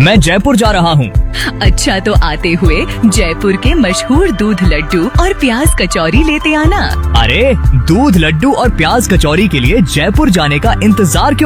मैं जयपुर जा रहा हूँ। अच्छा, तो आते हुए जयपुर के मशहूर दूध लड्डू और प्याज कचौरी लेते आना। अरे, दूध लड्डू और प्याज कचौरी के लिए जयपुर जाने का इंतजार क्यों